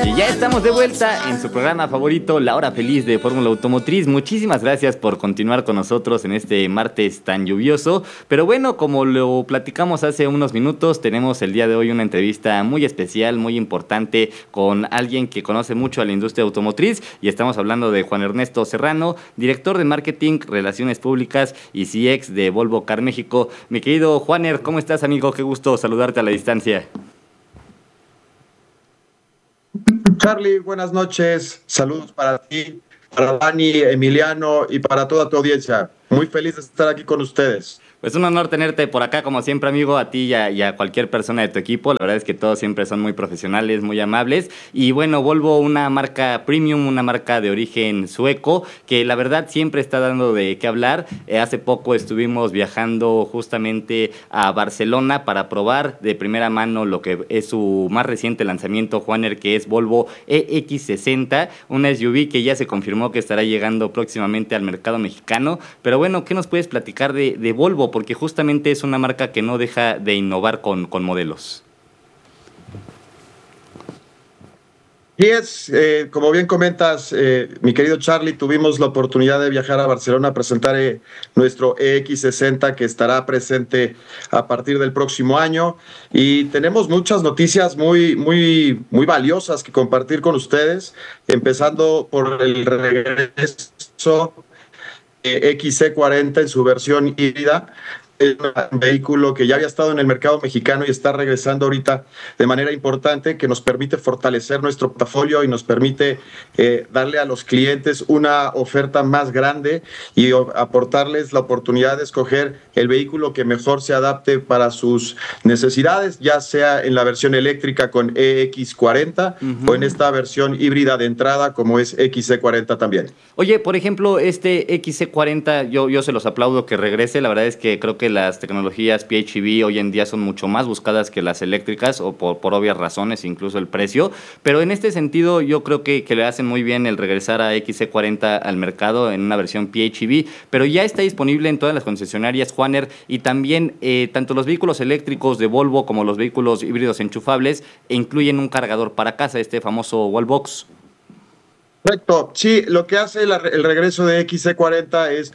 Y ya estamos de vuelta en su programa favorito, La Hora Feliz de Fórmula Automotriz. Muchísimas gracias por continuar con nosotros en este martes tan lluvioso. Pero bueno, como lo platicamos hace unos minutos, tenemos el día de hoy una entrevista muy especial, muy importante, con alguien que conoce mucho a la industria automotriz. Y estamos hablando de Juan Ernesto Serrano, director de Marketing, Relaciones Públicas y CX de Volvo Car México. Mi querido Juaner, ¿cómo estás, amigo? Qué gusto saludarte a la distancia. Charlie, buenas noches. Saludos para ti, para Dani, Emiliano y para toda tu audiencia. Muy feliz de estar aquí con ustedes. Pues un honor tenerte por acá, como siempre, amigo, a ti y a cualquier persona de tu equipo. La verdad es que todos siempre son muy profesionales, muy amables. Y bueno, Volvo, una marca premium, una marca de origen sueco, que la verdad siempre está dando de qué hablar. Hace poco estuvimos viajando justamente a Barcelona para probar de primera mano lo que es su más reciente lanzamiento, Juaner, que es Volvo EX60, una SUV que ya se confirmó que estará llegando próximamente al mercado mexicano. Pero bueno, ¿qué nos puedes platicar de Volvo? Porque justamente es una marca que no deja de innovar con modelos. Y como bien comentas, mi querido Charlie, tuvimos la oportunidad de viajar a Barcelona a presentar nuestro EX60 que estará presente a partir del próximo año. Y tenemos muchas noticias muy valiosas que compartir con ustedes, empezando por el regreso XC40 en su versión híbrida. Es un vehículo que ya había estado en el mercado mexicano y está regresando ahorita de manera importante, que nos permite fortalecer nuestro portafolio y nos permite darle a los clientes una oferta más grande y aportarles la oportunidad de escoger el vehículo que mejor se adapte para sus necesidades, ya sea en la versión eléctrica con EX40 o en esta versión híbrida de entrada como es XC40 también. Oye, por ejemplo, este XC40, yo se los aplaudo que regrese. La verdad es que creo que las tecnologías PHEV hoy en día son mucho más buscadas que las eléctricas, o por obvias razones, incluso el precio. Pero en este sentido, yo creo que le hacen muy bien el regresar a XC40 al mercado en una versión PHEV. Pero ya está disponible en todas las concesionarias, Juaner, y también tanto los vehículos eléctricos de Volvo como los vehículos híbridos enchufables incluyen un cargador para casa, este famoso Wallbox. Correcto, sí, lo que hace el regreso de XC40 es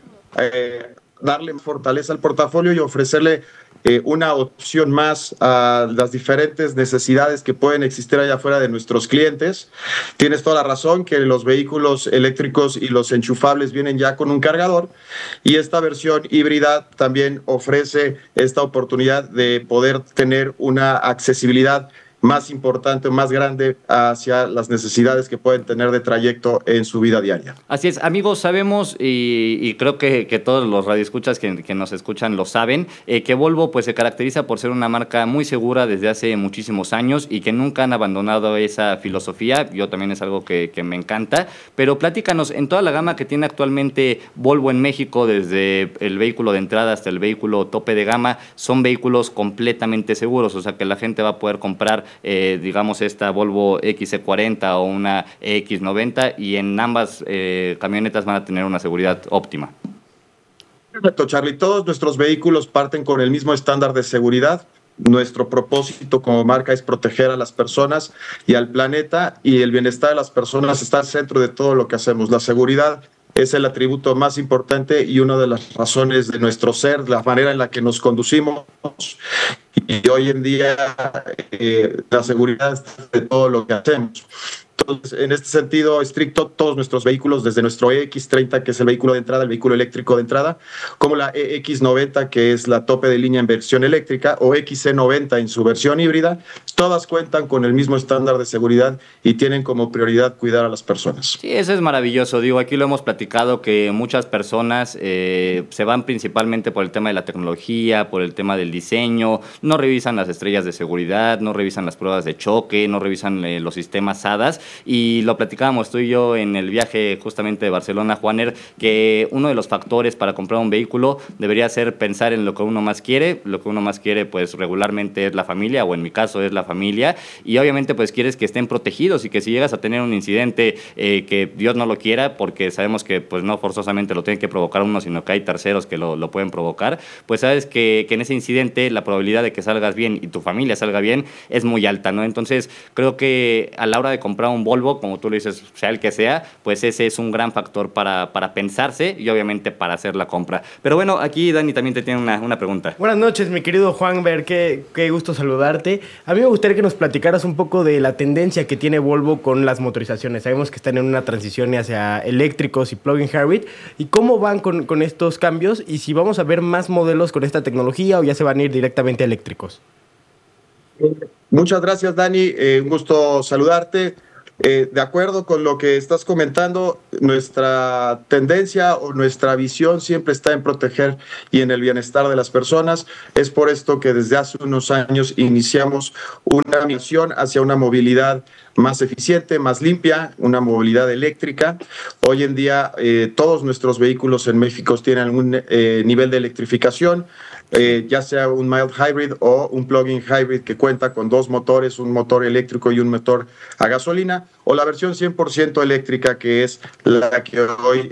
darle fortaleza al portafolio y ofrecerle una opción más a las diferentes necesidades que pueden existir allá afuera de nuestros clientes. Tienes toda la razón que los vehículos eléctricos y los enchufables vienen ya con un cargador, y esta versión híbrida también ofrece esta oportunidad de poder tener una accesibilidad más importante, más grande hacia las necesidades que pueden tener de trayecto en su vida diaria. Así es, amigos, sabemos y creo que todos los radioescuchas que nos escuchan lo saben, que Volvo pues se caracteriza por ser una marca muy segura desde hace muchísimos años y que nunca han abandonado esa filosofía. Yo también es algo que me encanta, pero platícanos, en toda la gama que tiene actualmente Volvo en México, desde el vehículo de entrada hasta el vehículo tope de gama, son vehículos completamente seguros, o sea que la gente va a poder comprar digamos esta Volvo XC40 o una EX90 y en ambas camionetas van a tener una seguridad óptima. Perfecto, Charlie. Todos nuestros vehículos parten con el mismo estándar de seguridad. Nuestro propósito como marca es proteger a las personas y al planeta, y el bienestar de las personas está al centro de todo lo que hacemos. La seguridad es el atributo más importante y una de las razones de nuestro ser, la manera en la que nos conducimos. Y hoy en día la seguridad está de todo lo que hacemos. Entonces, en este sentido estricto, todos nuestros vehículos, desde nuestro EX30, que es el vehículo de entrada, el vehículo eléctrico de entrada, como la EX90, que es la tope de línea en versión eléctrica, o XC90 en su versión híbrida, todas cuentan con el mismo estándar de seguridad y tienen como prioridad cuidar a las personas. Sí, eso es maravilloso. Digo, aquí lo hemos platicado que muchas personas se van principalmente por el tema de la tecnología, por el tema del diseño, no revisan las estrellas de seguridad, no revisan las pruebas de choque, no revisan los sistemas ADAS. y lo platicábamos tú y yo en el viaje justamente de Barcelona, Juaner, que uno de los factores para comprar un vehículo debería ser pensar en lo que uno más quiere. Lo que uno más quiere, pues regularmente es la familia, o en mi caso es la familia, y obviamente pues quieres que estén protegidos y que si llegas a tener un incidente que Dios no lo quiera, porque sabemos que pues no forzosamente lo tiene que provocar uno, sino que hay terceros que lo pueden provocar, pues sabes que en ese incidente la probabilidad de que salgas bien y tu familia salga bien es muy alta, ¿no? Entonces creo que a la hora de comprar un Volvo, como tú lo dices, sea el que sea, pues ese es un gran factor para pensarse y obviamente para hacer la compra. Pero bueno, aquí Dani también te tiene una pregunta. Buenas noches, mi querido Juanber, qué gusto saludarte. A mí me gustaría que nos platicaras un poco de la tendencia que tiene Volvo con las motorizaciones. Sabemos que están en una transición hacia eléctricos y plug-in hybrid. ¿Y cómo van con estos cambios? Y si vamos a ver más modelos con esta tecnología o ya se van a ir directamente eléctricos. Muchas gracias, Dani. Un gusto saludarte. De acuerdo con lo que estás comentando, nuestra tendencia o nuestra visión siempre está en proteger y en el bienestar de las personas. Es por esto que desde hace unos años iniciamos una misión hacia una movilidad más eficiente, más limpia, una movilidad eléctrica. Hoy en día todos nuestros vehículos en México tienen algún nivel de electrificación. Ya sea un mild hybrid o un plug-in hybrid que cuenta con dos motores, un motor eléctrico y un motor a gasolina, o la versión 100% eléctrica, que es la que hoy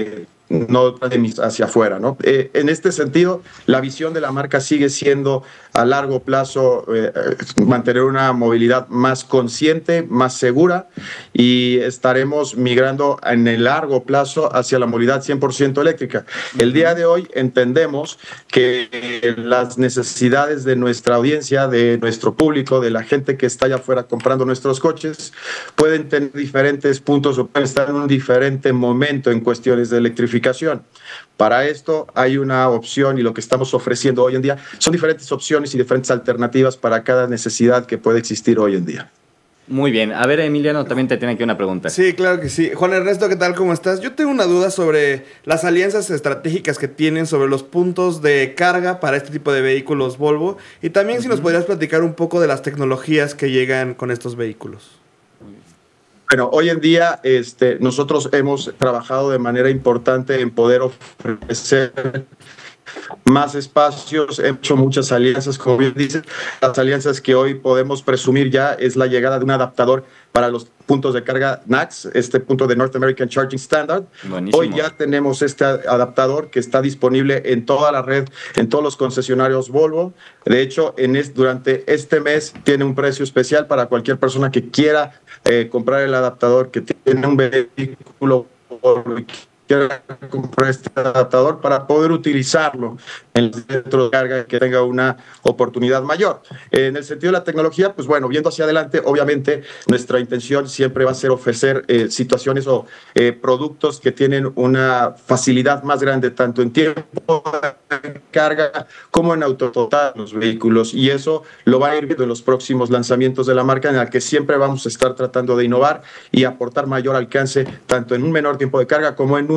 no hacia afuera, ¿no? En este sentido, la visión de la marca sigue siendo a largo plazo mantener una movilidad más consciente, más segura, y estaremos migrando en el largo plazo hacia la movilidad 100% eléctrica. El día de hoy entendemos que las necesidades de nuestra audiencia, de nuestro público, de la gente que está allá afuera comprando nuestros coches, pueden tener diferentes puntos o pueden estar en un diferente momento en cuestiones de electrificación. Para esto hay una opción, y lo que estamos ofreciendo hoy en día son diferentes opciones y diferentes alternativas para cada necesidad que puede existir hoy en día. Muy bien. A ver, Emiliano, también te tiene aquí una pregunta. Sí, claro que sí. Juan Ernesto, ¿qué tal? ¿Cómo estás? Yo tengo una duda sobre las alianzas estratégicas que tienen sobre los puntos de carga para este tipo de vehículos Volvo. Y también si nos podrías platicar un poco de las tecnologías que llegan con estos vehículos. Bueno, hoy en día nosotros hemos trabajado de manera importante en poder ofrecer más espacios, hemos hecho muchas alianzas, como bien dices. Las alianzas que hoy podemos presumir ya es la llegada de un adaptador para los puntos de carga NACS, este punto de North American Charging Standard. Buenísimo. Hoy ya tenemos este adaptador que está disponible en toda la red, en todos los concesionarios Volvo. De hecho, durante este mes tiene un precio especial para cualquier persona que quiera comprar el adaptador, que tiene un vehículo quiera comprar este adaptador para poder utilizarlo en el centro de carga, que tenga una oportunidad mayor. En el sentido de la tecnología, pues bueno, viendo hacia adelante, obviamente nuestra intención siempre va a ser ofrecer situaciones o productos que tienen una facilidad más grande tanto en tiempo de carga como en autototal los vehículos, y eso lo va a ir viendo en los próximos lanzamientos de la marca, en la que siempre vamos a estar tratando de innovar y aportar mayor alcance tanto en un menor tiempo de carga como en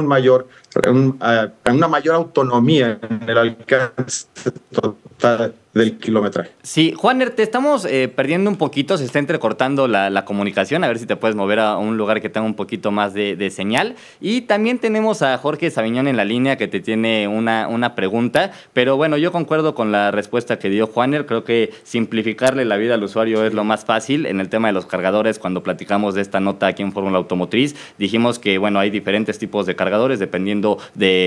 una mayor autonomía en el alcance total del kilometraje. Sí, Juaner, te estamos perdiendo un poquito, se está entrecortando la comunicación, a ver si te puedes mover a un lugar que tenga un poquito más de señal. Y también tenemos a Jorge Sabiñón en la línea, que te tiene una pregunta, pero bueno, yo concuerdo con la respuesta que dio Juaner. Creo que simplificarle la vida al usuario es lo más fácil. En el tema de los cargadores, cuando platicamos de esta nota aquí en Fórmula Automotriz, dijimos que bueno, hay diferentes tipos de cargadores dependiendo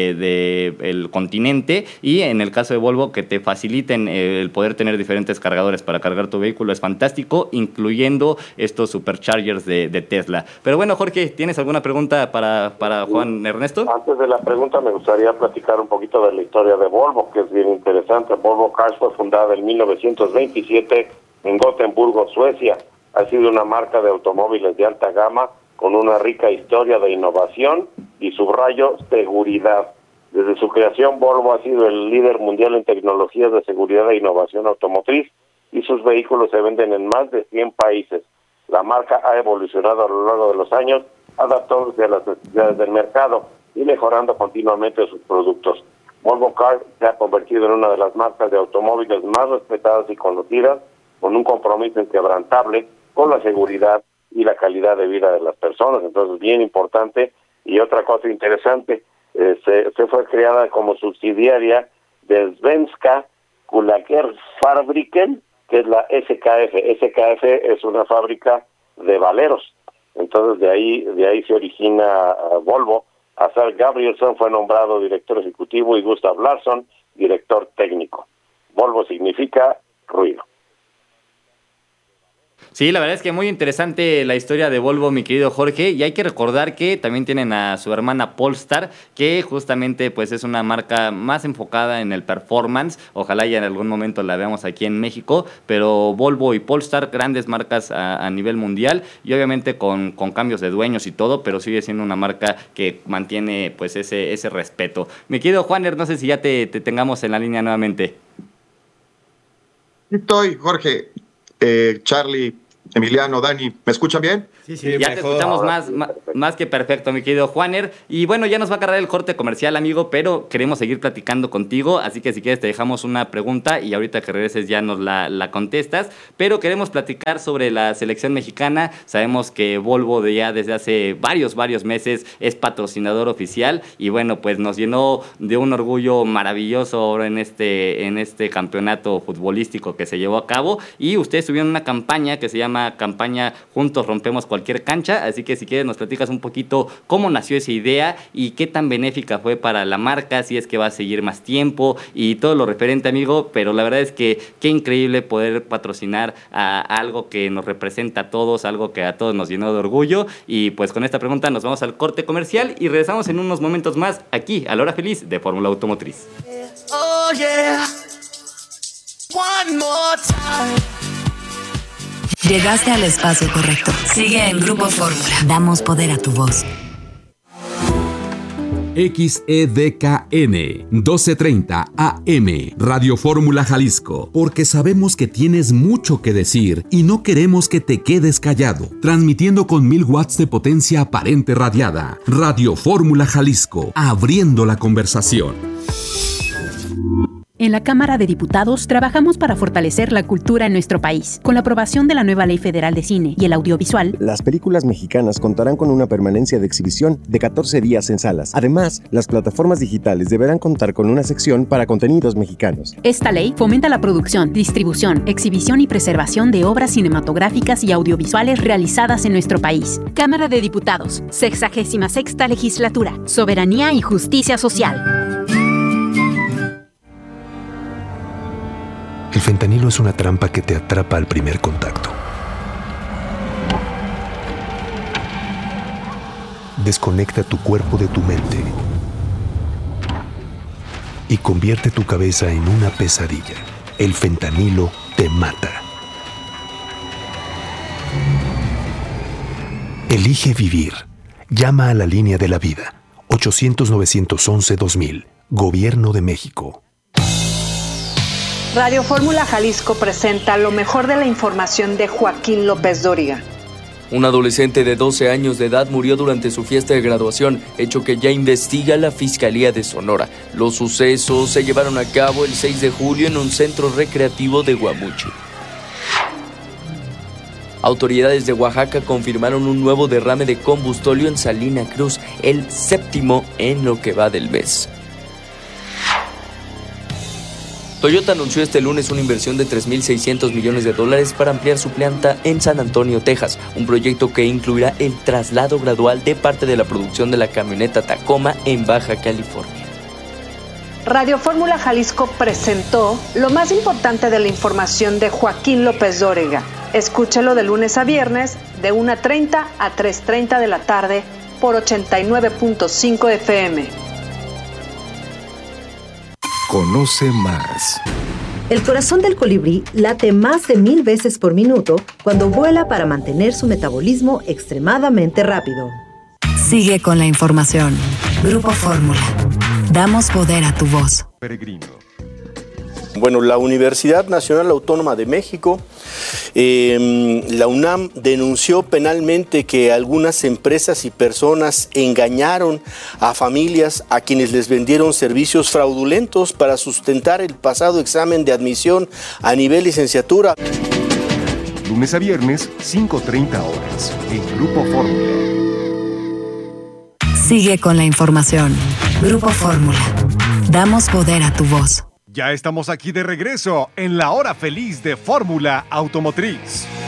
del continente, y en el caso de Volvo, que te faciliten el poder tener diferentes cargadores para cargar tu vehículo es fantástico, incluyendo estos superchargers de Tesla. Pero bueno, Jorge, ¿tienes alguna pregunta para Juan Ernesto? Antes de la pregunta, me gustaría platicar un poquito de la historia de Volvo, que es bien interesante. Volvo Cars fue fundada en 1927 en Gotemburgo, Suecia. Ha sido una marca de automóviles de alta gama con una rica historia de innovación y, subrayo, seguridad. Desde su creación, Volvo ha sido el líder mundial en tecnologías de seguridad e innovación automotriz, y sus vehículos se venden en más de 100 países. La marca ha evolucionado a lo largo de los años, adaptándose a las necesidades del mercado y mejorando continuamente sus productos. Volvo Cars se ha convertido en una de las marcas de automóviles más respetadas y conocidas, con un compromiso inquebrantable con la seguridad, y la calidad de vida de las personas. Entonces, bien importante. Y otra cosa interesante, se fue creada como subsidiaria de Svenska Kullagerfabriken, que es la SKF. SKF es una fábrica de valeros. Entonces, de ahí se origina Volvo. Asar Gabrielsson fue nombrado director ejecutivo y Gustav Larsson director técnico. Volvo significa ruido. Sí, la verdad es que muy interesante la historia de Volvo, mi querido Jorge, y hay que recordar que también tienen a su hermana Polestar, que justamente pues es una marca más enfocada en el performance. Ojalá ya en algún momento la veamos aquí en México, pero Volvo y Polestar, grandes marcas a nivel mundial, y obviamente con cambios de dueños y todo, pero sigue siendo una marca que mantiene pues ese respeto. Mi querido Juaner, no sé si ya te tengamos en la línea nuevamente. Estoy, Jorge, Charlie, Emiliano, Dani, ¿me escuchan bien? Sí, Ya te escuchamos más que perfecto, mi querido Juaner. Y bueno, ya nos va a cargar el corte comercial, amigo, pero queremos seguir platicando contigo, así que si quieres te dejamos una pregunta y ahorita que regreses ya nos la contestas. Pero queremos platicar sobre la selección mexicana. Sabemos que Volvo ya desde hace varios meses es patrocinador oficial y bueno, pues nos llenó de un orgullo maravilloso ahora en este campeonato futbolístico que se llevó a cabo. Y ustedes tuvieron una campaña que se llama campaña Juntos Rompemos Cualquier Cancha, así que si quieres nos platicas un poquito cómo nació esa idea y qué tan benéfica fue para la marca, si es que va a seguir más tiempo y todo lo referente, amigo, pero la verdad es que qué increíble poder patrocinar a algo que nos representa a todos, algo que a todos nos llenó de orgullo. Y pues con esta pregunta nos vamos al corte comercial y regresamos en unos momentos más aquí a La Hora Feliz de Fórmula Automotriz. Oh yeah, one more time. Llegaste al espacio correcto. Sigue en Grupo Fórmula. Damos poder a tu voz. XEDKN 1230 AM Radio Fórmula Jalisco, porque sabemos que tienes mucho que decir y no queremos que te quedes callado. Transmitiendo con 1000 watts de potencia aparente radiada. Radio Fórmula Jalisco, abriendo la conversación. En la Cámara de Diputados trabajamos para fortalecer la cultura en nuestro país. Con la aprobación de la nueva Ley Federal de Cine y el Audiovisual, las películas mexicanas contarán con una permanencia de exhibición de 14 días en salas. Además, las plataformas digitales deberán contar con una sección para contenidos mexicanos. Esta ley fomenta la producción, distribución, exhibición y preservación de obras cinematográficas y audiovisuales realizadas en nuestro país. Cámara de Diputados, 66ª Legislatura, Soberanía y Justicia Social. El fentanilo es una trampa que te atrapa al primer contacto. Desconecta tu cuerpo de tu mente y convierte tu cabeza en una pesadilla. El fentanilo te mata. Elige vivir. Llama a la línea de la vida. 800-911-2000. Gobierno de México. Radio Fórmula Jalisco presenta lo mejor de la información de Joaquín López Dóriga. Un adolescente de 12 años de edad murió durante su fiesta de graduación, hecho que ya investiga la Fiscalía de Sonora. Los sucesos se llevaron a cabo el 6 de julio en un centro recreativo de Guamuchi. Autoridades de Oaxaca confirmaron un nuevo derrame de combustóleo en Salina Cruz, el 7º en lo que va del mes. Toyota anunció este lunes una inversión de $3.600 millones para ampliar su planta en San Antonio, Texas, un proyecto que incluirá el traslado gradual de parte de la producción de la camioneta Tacoma en Baja California. Radio Fórmula Jalisco presentó lo más importante de la información de Joaquín López Dóriga. Escúchelo de lunes a viernes de 1:30 a 3:30 de la tarde por 89.5 FM. Conoce más. El corazón del colibrí late más de 1000 veces por minuto cuando vuela para mantener su metabolismo extremadamente rápido. Sigue con la información. Grupo Fórmula. Damos poder a tu voz. Peregrino. Bueno, la Universidad Nacional Autónoma de México, la UNAM, denunció penalmente que algunas empresas y personas engañaron a familias a quienes les vendieron servicios fraudulentos para sustentar el pasado examen de admisión a nivel licenciatura. lunes a viernes, 5:30 horas, en Grupo Fórmula. Sigue con la información. Grupo Fórmula. Damos poder a tu voz. Ya estamos aquí de regreso en la hora feliz de Fórmula Automotriz.